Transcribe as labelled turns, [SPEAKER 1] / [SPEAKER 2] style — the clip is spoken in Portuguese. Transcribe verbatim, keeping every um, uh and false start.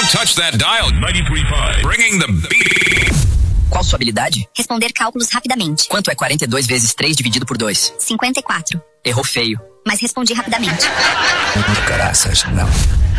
[SPEAKER 1] Don't touch that dial. noventa e três ponto cinco. Bringing the beat.
[SPEAKER 2] Qual sua habilidade?
[SPEAKER 3] Responder cálculos rapidamente.
[SPEAKER 2] Quanto é quarenta e dois vezes três dividido por dois?
[SPEAKER 3] cinquenta e quatro.
[SPEAKER 2] Errou feio.
[SPEAKER 3] Mas respondi rapidamente.
[SPEAKER 2] Graças, não.